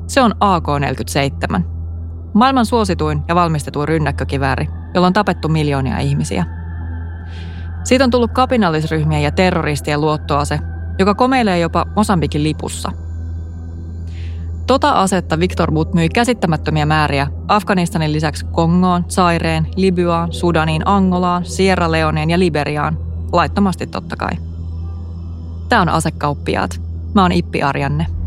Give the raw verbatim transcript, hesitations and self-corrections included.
Se on A K neljäkymmentäseitsemän. Maailman suosituin ja valmistetuin rynnäkkökivääri, jolla on tapettu miljoonia ihmisiä. Siitä on tullut kapinallisryhmien ja terroristien luottoase, joka komeilee jopa Mosambikin lipussa. Tota asetta Victor Bout myi käsittämättömiä määriä Afganistanin lisäksi Kongoon, Zaireen, Libyaan, Sudaniin, Angolaan, Sierra Leoneen ja Liberiaan. Laittomasti totta kai. Tää on Asekauppiaat. Mä oon Ippi Arjanne.